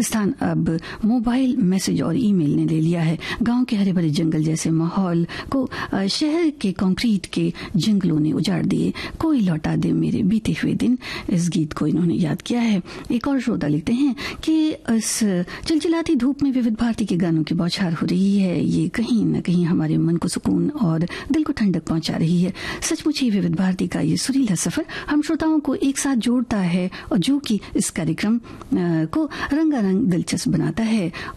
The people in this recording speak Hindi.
स्थान अब मोबाइल मैसेज और ईमेल ने ले लिया है। गांव के हरे भरे जंगल जैसे माहौल को शहर के कंक्रीट के जंगलों ने उजाड़ दिए। कोई लौटा दे मेरे बीते हुए दिन, इस गीत को इन्होंने याद किया है। एक और श्रोता लिखते हैं कि इस चिलचिलाती धूप में विविध भारती के गानों की बौछार हो रही है। ये कहीं न कहीं हमारे मन को सुकून और दिल को ठंडक पहुंचा रही है। सचमुच ही विविध भारती का ये सुरीला सफर हम श्रोताओं को एक साथ जोड़ता है और जो कि इस कार्यक्रम को रंगारंग दिलचस्प बनाता है